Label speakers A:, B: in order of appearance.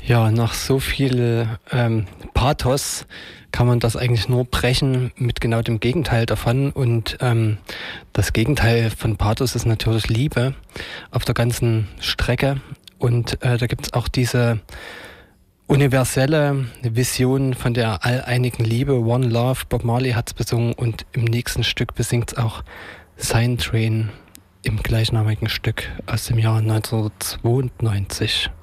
A: Ja, nach so viel Pathos kann man das eigentlich nur brechen mit genau dem Gegenteil davon. Und das Gegenteil von Pathos ist natürlich Liebe auf der ganzen Strecke. Und da gibt es auch diese universelle Vision von der alleinigen Liebe, One Love. Bob Marley hat es besungen und im nächsten Stück besingt es auch Sign Train im gleichnamigen Stück aus dem Jahr 1992.